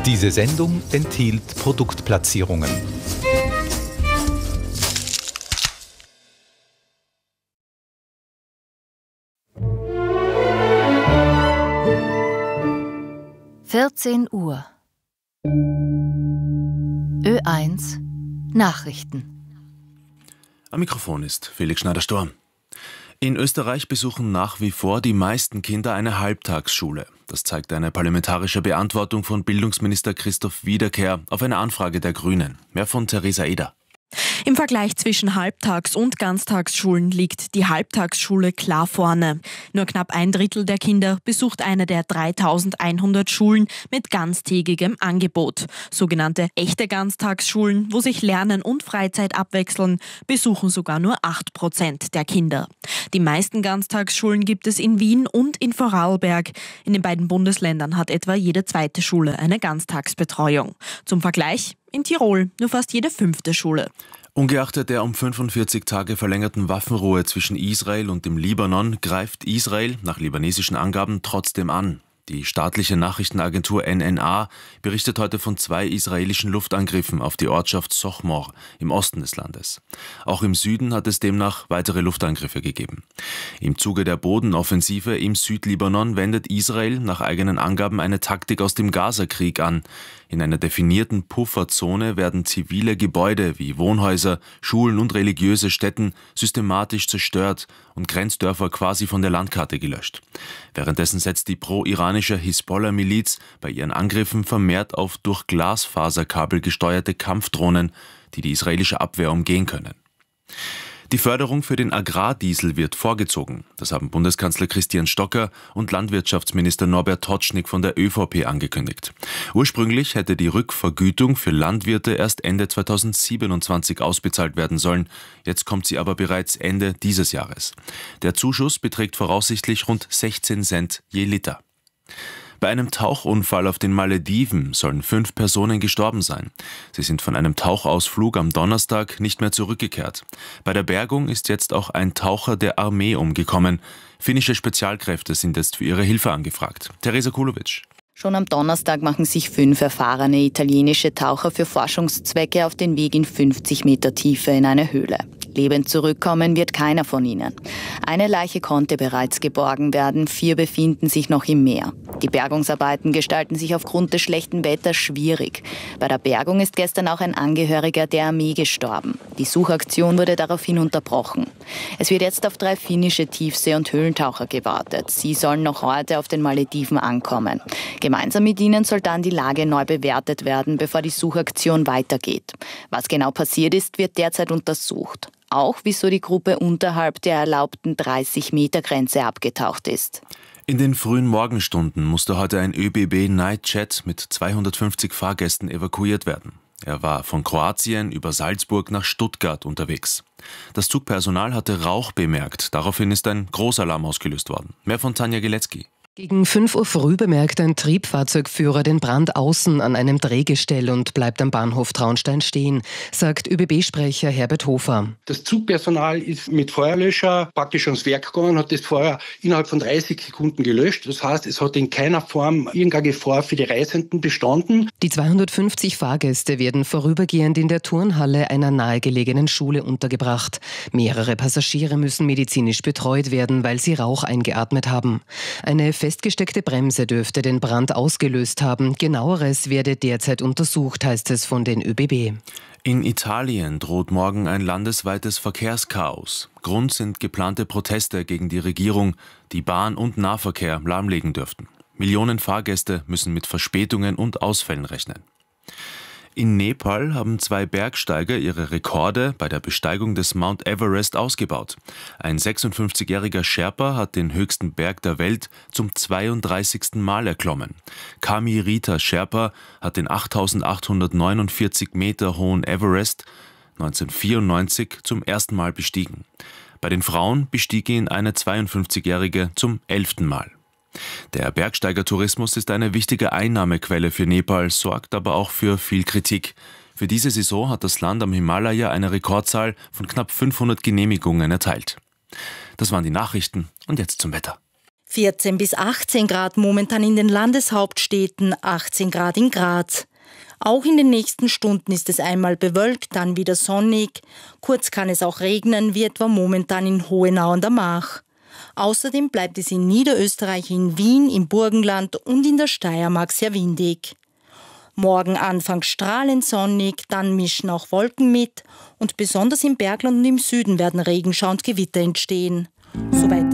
Diese Sendung enthielt Produktplatzierungen. Uhr. Ö1 Nachrichten. Am Mikrofon ist Felix Schneider-Storm. In Österreich besuchen nach wie vor die meisten Kinder eine Halbtagsschule. Das zeigt eine parlamentarische Beantwortung von Bildungsminister Christoph Wiederkehr auf eine Anfrage der Grünen. Mehr von Theresa Eder. Im Vergleich zwischen Halbtags- und Ganztagsschulen liegt die Halbtagsschule klar vorne. Nur knapp 1/3 der Kinder besucht eine der 3100 Schulen mit ganztägigem Angebot. Sogenannte echte Ganztagsschulen, wo sich Lernen und Freizeit abwechseln, besuchen sogar nur 8% der Kinder. Die meisten Ganztagsschulen gibt es in Wien und in Vorarlberg. In den beiden Bundesländern hat etwa jede zweite Schule eine Ganztagsbetreuung. Zum Vergleich: in Tirol nur fast jede 5. Schule. Ungeachtet der um 45 Tage verlängerten Waffenruhe zwischen Israel und dem Libanon greift Israel nach libanesischen Angaben trotzdem an. Die staatliche Nachrichtenagentur NNA berichtet heute von 2 israelischen Luftangriffen auf die Ortschaft Sochmor im Osten des Landes. Auch im Süden hat es demnach weitere Luftangriffe gegeben. Im Zuge der Bodenoffensive im Südlibanon wendet Israel nach eigenen Angaben eine Taktik aus dem Gazakrieg an. In einer definierten Pufferzone werden zivile Gebäude wie Wohnhäuser, Schulen und religiöse Stätten systematisch zerstört und Grenzdörfer quasi von der Landkarte gelöscht. Währenddessen setzt die pro-iranische Hisbollah-Miliz bei ihren Angriffen vermehrt auf durch Glasfaserkabel gesteuerte Kampfdrohnen, die die israelische Abwehr umgehen können. Die Förderung für den Agrardiesel wird vorgezogen. Das haben Bundeskanzler Christian Stocker und Landwirtschaftsminister Norbert Totschnig von der ÖVP angekündigt. Ursprünglich hätte die Rückvergütung für Landwirte erst Ende 2027 ausbezahlt werden sollen. Jetzt kommt sie aber bereits Ende dieses Jahres. Der Zuschuss beträgt voraussichtlich rund 16 Cent je Liter. Bei einem Tauchunfall auf den Malediven sollen 5 Personen gestorben sein. Sie sind von einem Tauchausflug am Donnerstag nicht mehr zurückgekehrt. Bei der Bergung ist jetzt auch ein Taucher der Armee umgekommen. Finnische Spezialkräfte sind jetzt für ihre Hilfe angefragt. Theresa Kulovic. Schon am Donnerstag machen sich 5 erfahrene italienische Taucher für Forschungszwecke auf den Weg in 50 Meter Tiefe in eine Höhle. Lebend zurückkommen wird keiner von ihnen. Eine Leiche konnte bereits geborgen werden, 4 befinden sich noch im Meer. Die Bergungsarbeiten gestalten sich aufgrund des schlechten Wetters schwierig. Bei der Bergung ist gestern auch ein Angehöriger der Armee gestorben. Die Suchaktion wurde daraufhin unterbrochen. Es wird jetzt auf 3 finnische Tiefsee- und Höhlentaucher gewartet. Sie sollen noch heute auf den Malediven ankommen. Gemeinsam mit ihnen soll dann die Lage neu bewertet werden, bevor die Suchaktion weitergeht. Was genau passiert ist, wird derzeit untersucht. Auch wieso die Gruppe unterhalb der erlaubten 30-Meter-Grenze abgetaucht ist. In den frühen Morgenstunden musste heute ein ÖBB Nightjet mit 250 Fahrgästen evakuiert werden. Er war von Kroatien über Salzburg nach Stuttgart unterwegs. Das Zugpersonal hatte Rauch bemerkt. Daraufhin ist ein Großalarm ausgelöst worden. Mehr von Tanja Gilecki. Gegen 5 Uhr früh bemerkt ein Triebfahrzeugführer den Brand außen an einem Drehgestell und bleibt am Bahnhof Traunstein stehen, sagt ÖBB-Sprecher Herbert Hofer. Das Zugpersonal ist mit Feuerlöscher praktisch ans Werk gegangen, hat das Feuer innerhalb von 30 Sekunden gelöscht. Das heißt, es hat in keiner Form irgendeine Gefahr für die Reisenden bestanden. Die 250 Fahrgäste werden vorübergehend in der Turnhalle einer nahegelegenen Schule untergebracht. Mehrere Passagiere müssen medizinisch betreut werden, weil sie Rauch eingeatmet haben. Eine festgesteckte Bremse dürfte den Brand ausgelöst haben. Genaueres werde derzeit untersucht, heißt es von den ÖBB. In Italien droht morgen ein landesweites Verkehrschaos. Grund sind geplante Proteste gegen die Regierung, die Bahn- und Nahverkehr lahmlegen dürften. Millionen Fahrgäste müssen mit Verspätungen und Ausfällen rechnen. In Nepal haben 2 Bergsteiger ihre Rekorde bei der Besteigung des Mount Everest ausgebaut. Ein 56-jähriger Sherpa hat den höchsten Berg der Welt zum 32. Mal erklommen. Kami Rita Sherpa hat den 8.849 Meter hohen Everest 1994 zum ersten Mal bestiegen. Bei den Frauen bestieg ihn eine 52-jährige zum 11. Mal. Der Bergsteigertourismus ist eine wichtige Einnahmequelle für Nepal, sorgt aber auch für viel Kritik. Für diese Saison hat das Land am Himalaya eine Rekordzahl von knapp 500 Genehmigungen erteilt. Das waren die Nachrichten und jetzt zum Wetter. 14 bis 18 Grad momentan in den Landeshauptstädten, 18 Grad in Graz. Auch in den nächsten Stunden ist es einmal bewölkt, dann wieder sonnig. Kurz kann es auch regnen, wie etwa momentan in Hohenau an der Mach. Außerdem bleibt es in Niederösterreich, in Wien, im Burgenland und in der Steiermark sehr windig. Morgen anfangs strahlend sonnig, dann mischen auch Wolken mit und besonders im Bergland und im Süden werden Regenschauer und Gewitter entstehen. Soweit